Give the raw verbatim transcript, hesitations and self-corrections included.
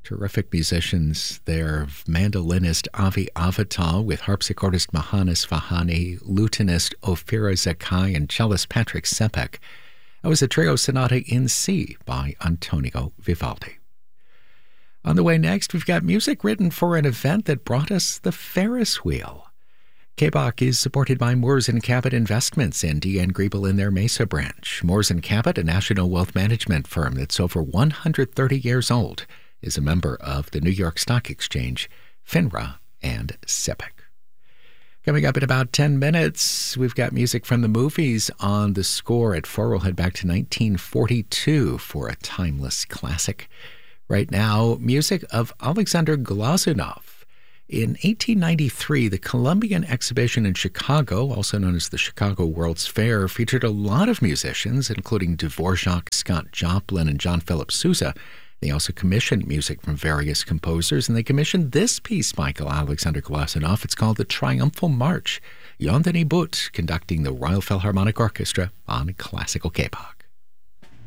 Terrific musicians there. Mandolinist Avi Avital with harpsichordist Mahanis Fahani, lutenist Ophira Zakai, and cellist Patrick Sepek. That was a trio sonata in C by Antonio Vivaldi. On the way next, we've got music written for an event that brought us the Ferris wheel. K B O C is supported by Moores and Cabot Investments and D N Griebel in their Mesa branch. Moores and Cabot, a national wealth management firm that's over one hundred thirty years old, is a member of the New York Stock Exchange, FINRA, and SIPC. Coming up in about ten minutes, we've got music from the movies on the score. At four, we'll head back to nineteen forty-two for a timeless classic. Right now, music of Alexander Glazunov. In eighteen ninety-three, the Columbian Exhibition in Chicago, also known as the Chicago World's Fair, featured a lot of musicians, including Dvorak, Scott Joplin, and John Philip Sousa. They also commissioned music from various composers, and they commissioned this piece by Alexander Glazunov. It's called The Triumphal March. Jan Denis Boot conducting the Royal Philharmonic Orchestra on Classical K B O C.